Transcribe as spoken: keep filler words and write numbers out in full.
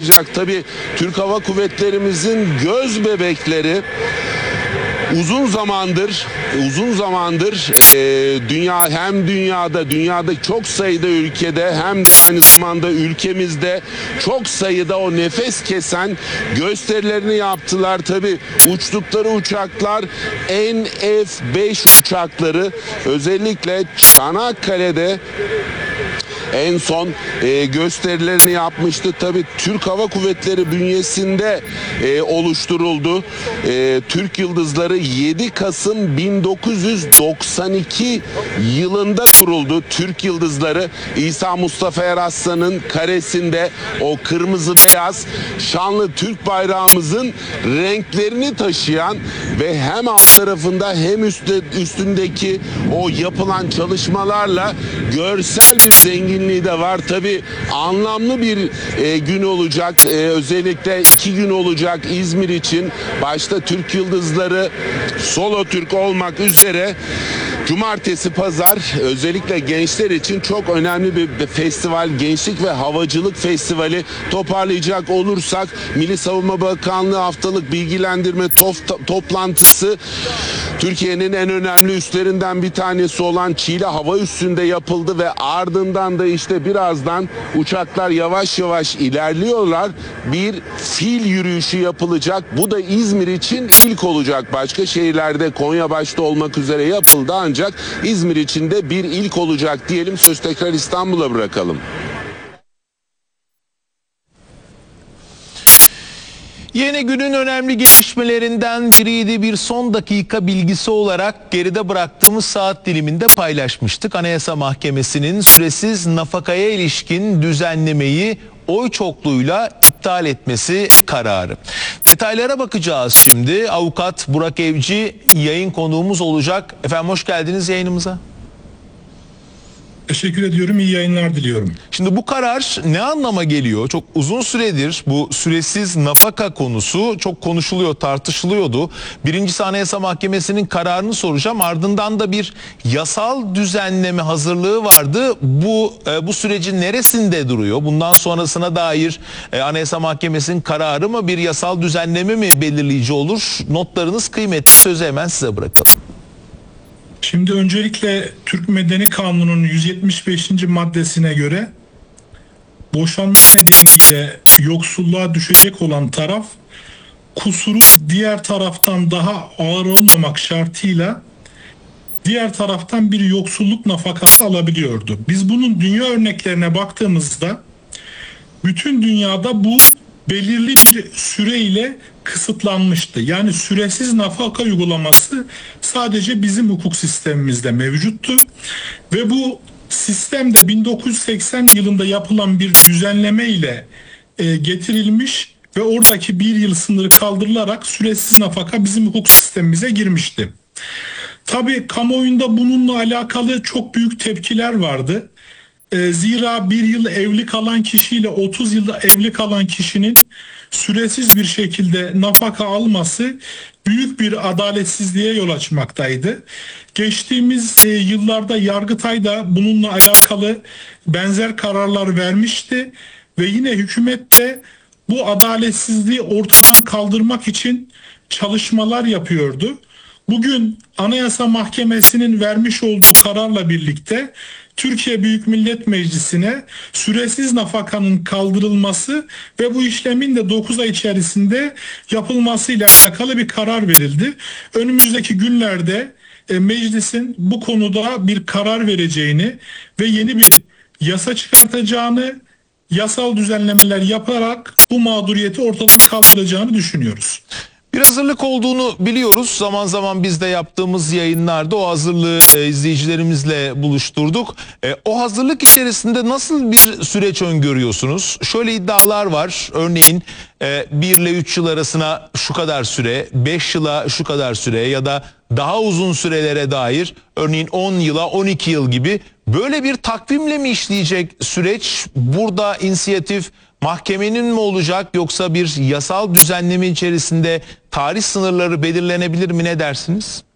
yapılacak. Tabii Türk Hava Kuvvetlerimizin göz bebekleri uzun zamandır uzun zamandır e, dünya hem dünyada dünyada çok sayıda ülkede hem de aynı zamanda ülkemizde çok sayıda o nefes kesen gösterilerini yaptılar. Tabii uçtukları uçaklar N F beş uçakları, özellikle Çanakkale'de en son e, gösterilerini yapmıştı. Tabii Türk Hava Kuvvetleri bünyesinde e, oluşturuldu. E, Türk Yıldızları yedi Kasım bin dokuz yüz doksan iki yılında kuruldu. Türk Yıldızları İsa Mustafa Eraslan'ın karesinde o kırmızı beyaz şanlı Türk bayrağımızın renklerini taşıyan ve hem alt tarafında hem üstte, üstündeki o yapılan çalışmalarla görsel bir zengin de var. Tabii anlamlı bir e, gün olacak. E, özellikle iki gün olacak İzmir için. Başta Türk Yıldızları, Solo Türk olmak üzere cumartesi, pazar özellikle gençler için çok önemli bir festival. Gençlik ve Havacılık Festivali. Toparlayacak olursak Milli Savunma Bakanlığı haftalık bilgilendirme tof- toplantısı Türkiye'nin en önemli üslerinden bir tanesi olan Çiğli Hava Üssü'nde yapıldı ve ardından da işte birazdan uçaklar yavaş yavaş ilerliyorlar. Bir fil yürüyüşü yapılacak. Bu da İzmir için ilk olacak. Başka şehirlerde Konya başta olmak üzere yapıldı ancak İzmir için de bir ilk olacak diyelim. Söz tekrar İstanbul'a bırakalım. Yeni günün önemli gelişmelerinden biriydi. Bir son dakika bilgisi olarak geride bıraktığımız saat diliminde paylaşmıştık. Anayasa Mahkemesi'nin süresiz nafakaya ilişkin düzenlemeyi oy çokluğuyla iptal etmesi kararı. Detaylara bakacağız şimdi. Avukat Burak Evci yayın konuğumuz olacak. Efendim hoş geldiniz yayınımıza. Teşekkür ediyorum. İyi yayınlar diliyorum. Şimdi bu karar ne anlama geliyor? Çok uzun süredir bu süresiz nafaka konusu çok konuşuluyor, tartışılıyordu. Birincisi Anayasa Mahkemesi'nin kararını soracağım. Ardından da bir yasal düzenleme hazırlığı vardı. Bu e, bu sürecin neresinde duruyor? Bundan sonrasına dair e, Anayasa Mahkemesi'nin kararı mı, bir yasal düzenleme mi belirleyici olur? Notlarınız kıymetli. Sözü hemen size bırakalım. Şimdi öncelikle Türk Medeni Kanunu'nun yüz yetmiş beşinci maddesine göre boşanma nedeniyle yoksulluğa düşecek olan taraf kusuru diğer taraftan daha ağır olmamak şartıyla diğer taraftan bir yoksulluk nafakası alabiliyordu. Biz bunun dünya örneklerine baktığımızda bütün dünyada bu belirli bir süreyle kısıtlanmıştı. Yani süresiz nafaka uygulaması sadece bizim hukuk sistemimizde mevcuttu ve bu sistemde bin dokuz yüz seksen yılında yapılan bir düzenleme ile e, getirilmiş ve oradaki bir yıl sınırı kaldırılarak süresiz nafaka bizim hukuk sistemimize girmişti. Tabii kamuoyunda bununla alakalı çok büyük tepkiler vardı. E, zira bir yıl evli kalan kişiyle otuz yılda evli kalan kişinin süresiz bir şekilde nafaka alması büyük bir adaletsizliğe yol açmaktaydı. Geçtiğimiz e, yıllarda Yargıtay da bununla alakalı benzer kararlar vermişti ve yine hükümet de bu adaletsizliği ortadan kaldırmak için çalışmalar yapıyordu. Bugün Anayasa Mahkemesi'nin vermiş olduğu kararla birlikte Türkiye Büyük Millet Meclisi'ne süresiz nafakanın kaldırılması ve bu işlemin de dokuz ay içerisinde yapılmasıyla alakalı bir karar verildi. Önümüzdeki günlerde e, meclisin bu konuda bir karar vereceğini ve yeni bir yasa çıkartacağını, yasal düzenlemeler yaparak bu mağduriyeti ortadan kaldıracağını düşünüyoruz. Bir hazırlık olduğunu biliyoruz. Zaman zaman biz de yaptığımız yayınlarda o hazırlığı e, izleyicilerimizle buluşturduk. E, o hazırlık içerisinde nasıl bir süreç öngörüyorsunuz? Şöyle iddialar var. Örneğin e, bir ile üç yıl arasına şu kadar süre, beş yıla şu kadar süre ya da daha uzun sürelere dair örneğin on yıla on iki yıl gibi böyle bir takvimle mi işleyecek süreç? Burada inisiyatif mahkemenin mi olacak yoksa bir yasal düzenleme içerisinde tarih sınırları belirlenebilir mi, ne dersiniz?